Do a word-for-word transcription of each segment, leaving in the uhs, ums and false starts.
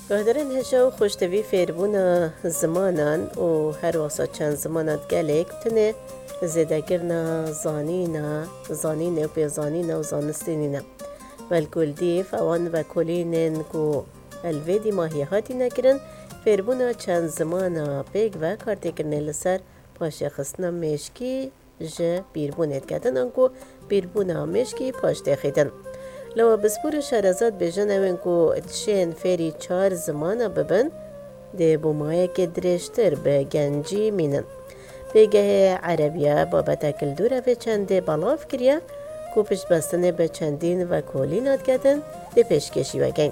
قادرن هجا و خوشتوی فیربونا زمانان و هر واسه چند زمانات گلک تنه زدگرنا زانینا زانینه و بیزانینا و زانستینینا والکل دیف اوان و کلینن کو الویدی ماهی هاتی نکرن فیربونا چند زمانا بیگ و کارتی کرنه لسر پاش خستنا مشکی جه بیربونت کدن انکو بیربونا مشکی پاش دخیدن لو بسپور شهرزاد بیجن اوین کو تشین فیری چار زمانا ببن ده بومایه که درشتر به گنجی مینن بگه عربیه بابتا کلدوره به چنده بلاف کریا کو پشت بستنه به چندین و کولینات کدن ده پیشکشی وگن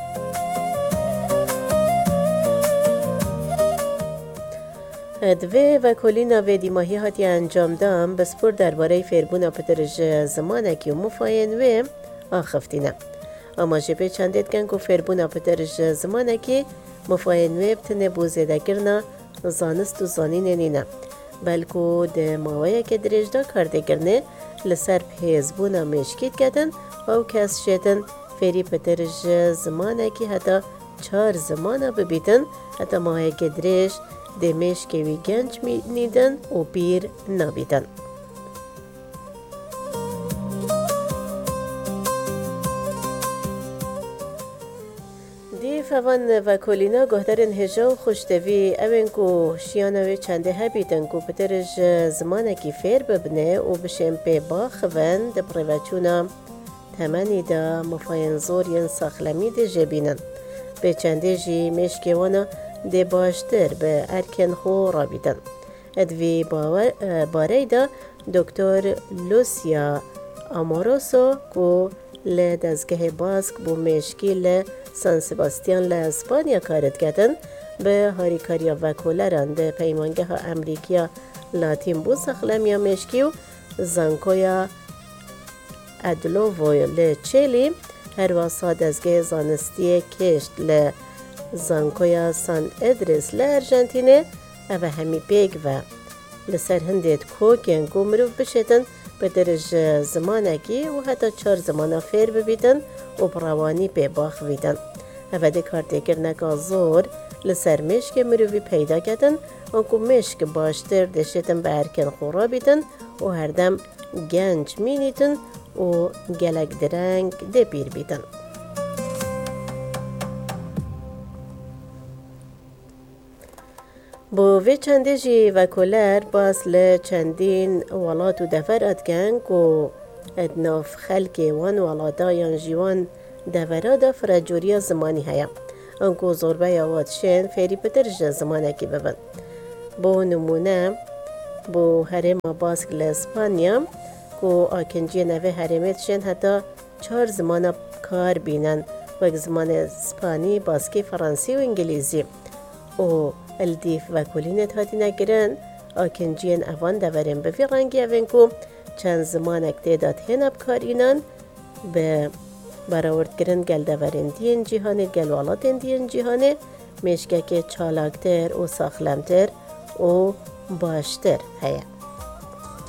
دوی و کلینا و دیماهی هاتی انجام دام بسپور درباره فیربونا پترج زمانکی و مفاین و آخفتینه اما جبه چندید کن که فیربونا پترج زمانکی مفاین و بتنه بوزیده کرنا زانست و زانین نینه بلکو ده ماویه که درجده کرده کرنه لسر پیزبونا مشکید کدن و کس شدن فیری پترج زمانکی حتی چار زمانا ببیتن حتی ماهی که درج دمش که وی گنج می نیدن و پیر نبیدن. دی فوان و کلینا گهدرن هجا و خوشتوی اوین کو شیانوی چنده هبیدن کو پترج زمانه کی فیر ببنه و بشم پی باخوان ده پریوچونا تمنی دا مفاین زورین ساخلمی ده جبینن. به چنده جی مشکیوانا ده باشتر به ارکن خو رابیدن. ادوی باره دا دکتر لوسیا آماروسو کو ل دزگه باسک بو مشکی ل سان سباستیان ل اسپانیا کارت کردن به هاریکاریا وکولران ده پیمانگه ها امریکیا لاتین بو سخلمیا مشکی و زنکویا ادلووی ل چیلی هر واسا دزگه زانستی کشت ل زانکویا سان ادرس ل ارژانتینه او همی پیگ و لسر هندید کوکین گو مروف بشیدن به درج زمانکی و حتی چار زمانا فیر ببیدن و براوانی به باخ ویدن او ده کارتی کرنکا زور لسر مشک مروفی پیدا کردن انکو مشک باشتر دشیدن به ارکن خورا بیدن و هر دم گنج مینیدن و گلک درنگ ده بیر بیدن با وی چنده جی وکولر باز ل چندین ولات و دفر ادگن کو ادناف خلق وان ولادا یان جیوان دفرا دا فرجوریا زمانی هیا انکو زوربه یاوات شن فیری پترج زمانه کی ببن با نمونه با هرم باسک ل اسپانیا کو آکنجی نوه هرمت شن حتی چهار زمانه کار بینن وک زمان اسپانی باسکی فرانسی و انگلیزی او الدیف و کلینت هاتی نگرن آکنجین اوان دورن به وی رنگی اوین کو چند زمان اکتیدات هنب کارینان به براورد گرن گل دورن دین جیهانه گل والاتن دین جیهانه مشکه که چالاکتر و ساخلمتر و باشتر هیا